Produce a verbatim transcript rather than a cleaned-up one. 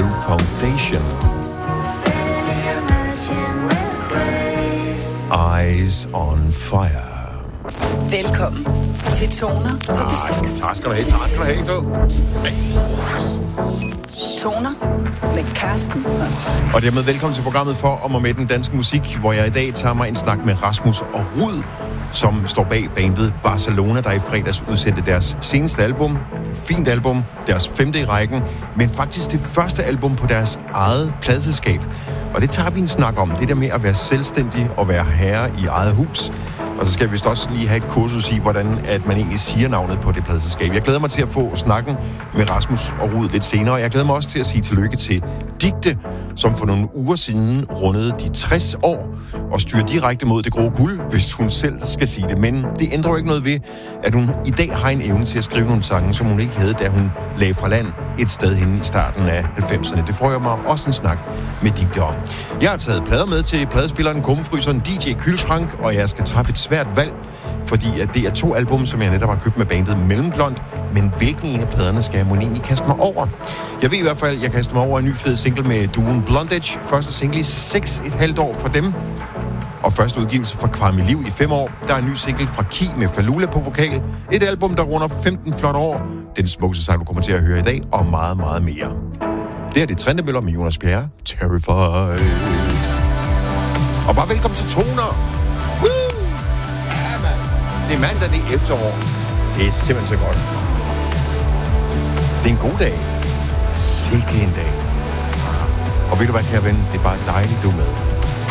Blue Foundation. Eyes on Fire. Velkommen til Toner på P seks. Tak skal du have, tak skal du have. Toner med Carsten. Og dermed velkommen til programmet for om og med den danske musik, hvor jeg i dag tager mig en snak med Rasmus og Rud, som står bag bandet Barcelona, der i fredags udsendte deres seneste album. Fint album, deres femte i rækken, men faktisk det første album på deres eget pladeselskab. Og det tager vi en snak om, det der med at være selvstændig og være herre i eget hus. Og så skal vi vist også lige have et kursus i, hvordan at man egentlig siger navnet på det pladeselskab. Jeg glæder mig til at få snakken med Rasmus og Rud lidt senere. Jeg glæder mig også til at sige tillykke til Dicte, som for nogle uger siden rundede de tres år og styrer direkte mod det grå guld, hvis hun selv skal sige det. Men det ændrer jo ikke noget ved, at hun i dag har en evne til at skrive nogle sange, som hun ikke havde, da hun lagde fra land et sted henne i starten af halvfemserne. Det får jeg mig også en snak med Dicte om. Jeg har taget plader med til pladespilleren, kummefryseren, D J Kølschrank, og jeg skal træffe et svært valg, fordi at det er to album, som jeg netop har købt med bandet Mellemblond, men hvilken en af pladerne skal jeg må egentlig kaste mig over? Jeg ved i hvert fald, at jeg kaster mig over en ny fed single med duoen Blondage. Første single i seks et halvt år fra dem. Og første udgivelse fra Kvarm i Liv i fem år. Der er en ny single fra Ki med Falula på vokal. Et album, der runder femten flotte år. Den smukkeste sang, du kommer til at høre i dag, og meget, meget mere. Det er det Trendemøller med Jonas Bjerre. Terrified. Og bare velkommen til Toner. Woo! Ja, man. Det er mandag, det er efterår. Det er simpelthen så godt. Det er en god dag. Sikke en dag. Og ved du hvad, kære ven? Det er bare dejligt, du er med.